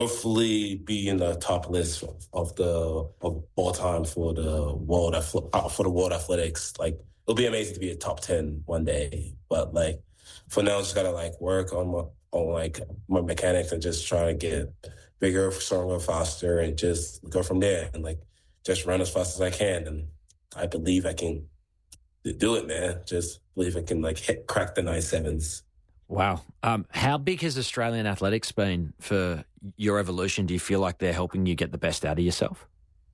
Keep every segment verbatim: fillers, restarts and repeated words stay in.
hopefully be in the top list of, of the of all time for the world Ath- uh, for the world athletics. Like it'll be amazing to be a top ten one day, but like for now, just gotta like work on my on like my mechanics and just try to get bigger, stronger, faster, and just go from there and like just run as fast as I can. And I believe I can do it, man. Just believe I can like hit crack the nine sevens. Wow. Um, how big has Australian athletics been for your evolution? Do you feel like they're helping you get the best out of yourself?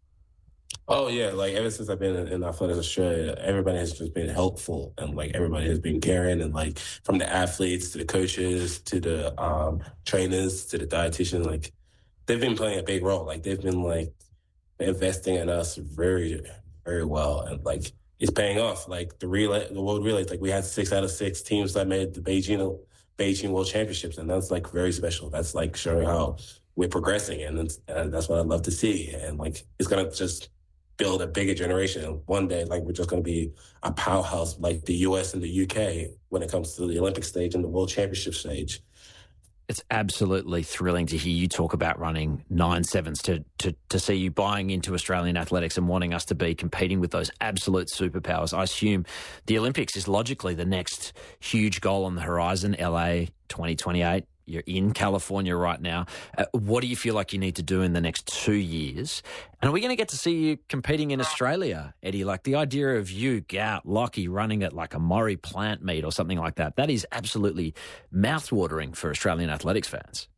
Oh yeah, like ever since I've been in, in Athletics Australia, everybody has just been helpful and like everybody has been caring and like from the athletes to the coaches to the um, trainers to the dietitians, like they've been playing a big role. Like they've been like investing in us very, very well, and like it's paying off. Like the relay, the world relays, like we had six out of six teams that made the Beijing Beijing World Championships, and that's like very special. That's like showing how we're progressing, and, it's, and that's what I'd love to see. And like it's gonna just build a bigger generation. One day, like we're just gonna be a powerhouse like the U S and the U K when it comes to the Olympic stage and the World Championship stage. It's absolutely thrilling to hear you talk about running nine sevens, to, to, to see you buying into Australian athletics and wanting us to be competing with those absolute superpowers. I assume the Olympics is logically the next huge goal on the horizon, L A twenty twenty-eight. You're in California right now. Uh, what do you feel like you need to do in the next two years? And are we going to get to see you competing in Australia, Eddie? Like the idea of you, Gout, Lockie running at like a Murray plant meet or something like that, that is absolutely mouthwatering for Australian athletics fans.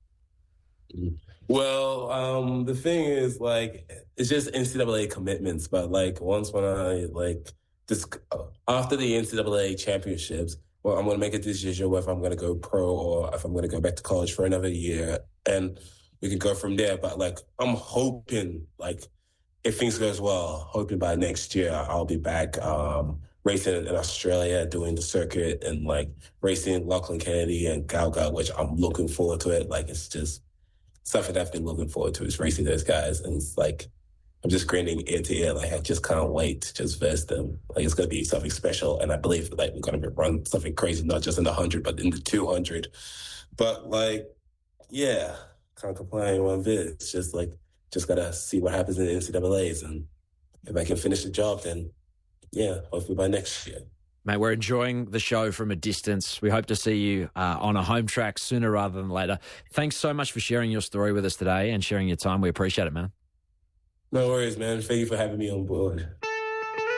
Well, um, the thing is, like, it's just N C double A commitments. But like, once when I like this after the N C double A championships, well, I'm going to make a decision whether I'm going to go pro or if I'm going to go back to college for another year, and we can go from there. But like, I'm hoping, like, if things goes well, hoping by next year I'll be back um, racing in Australia, doing the circuit, and like racing Lachlan Kennedy and Gal Gal, which I'm looking forward to it. Like, it's just something I've been looking forward to is racing those guys, and it's like I'm just grinning ear to ear. Like I just can't wait to just verse them. Like it's gonna be something special, and I believe like we're gonna run something crazy, not just in the hundred, but in the two hundred. But like, yeah, can't complain one bit. It's just like just gotta see what happens in the N C double A's, and if I can finish the job, then yeah, hopefully by next year. Mate, we're enjoying the show from a distance. We hope to see you uh, on a home track sooner rather than later. Thanks so much for sharing your story with us today and sharing your time. We appreciate it, man. No worries, man. Thank you for having me on board.